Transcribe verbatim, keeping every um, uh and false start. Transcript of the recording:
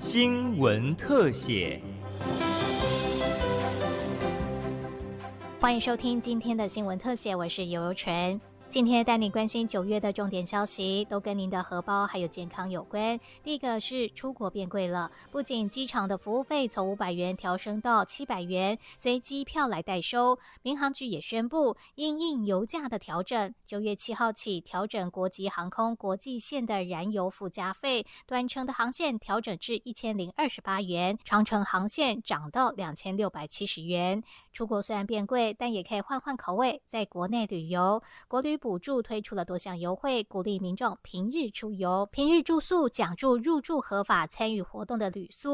新闻特写。 欢迎收听今天的新闻特写，我是游游纯。今天带你关心九月的重点消息，都跟您的荷包还有健康有关。第一个是出国变贵了，不仅机场的服务费从五百元调升到七百元，随机票来代收。民航局也宣布，因应油价的调整，九月七号起调整国际航空国际线的燃油附加费，短程的航线调整至一千零二十八元，长程航线涨到两千六百七十元。出国虽然变贵，但也可以换换口味，在国内旅游。国旅补助推出了多项优惠，鼓励民众平日出游，平日住宿奖助入住合法参与活动的旅宿。